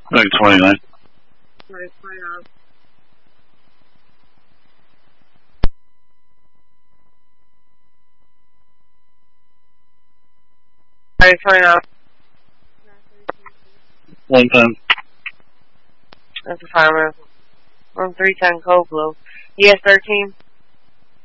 Like 29. 29. Right, 29. 110. That's a fireman. Room 310, Cold Blue. ES 13.